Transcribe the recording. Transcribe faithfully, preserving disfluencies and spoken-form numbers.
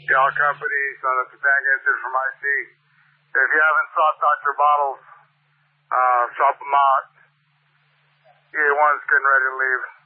Y'all company, son of the tag answer from I C. If you haven't sought Doctor Bottles, uh, shop them out. E A one's getting ready to leave.